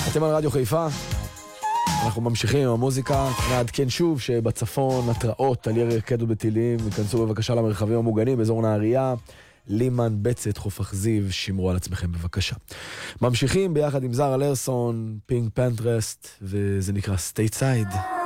אתם על רדיו חיפה, אנחנו ממשיכים עם המוזיקה. נעדכן שוב שבצפון התראות על ירי רקטות בטילים, יכנסו בבקשה למרחבים המוגנים באזור נהריה, לימן, בצת, חוף אכזיב, שמרו על עצמכם בבקשה. ממשיכים ביחד עם זרה לרסון, פינק פנטרסט, וזה נקרא Stateside.